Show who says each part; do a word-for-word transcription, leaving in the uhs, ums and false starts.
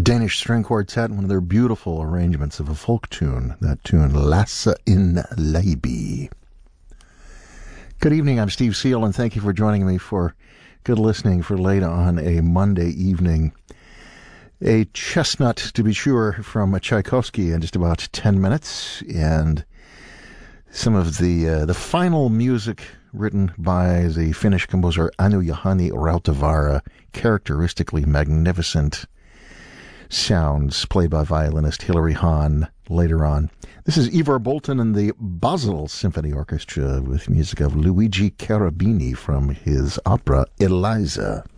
Speaker 1: Danish String Quartet, one of their beautiful arrangements of a folk tune, that tune, Lasse in Leiby. Good evening, I'm Steve Seal, and thank you for joining me for good listening for late on a Monday evening. A chestnut, to be sure, from Tchaikovsky in just about ten minutes, and some of the uh, the final music written by the Finnish composer Anu-Juhani Rautavaara, characteristically magnificent sounds played by violinist Hilary Hahn later on. This is Ivar Bolton and the Basel Symphony Orchestra with music of Luigi Cherubini from his opera Eliza.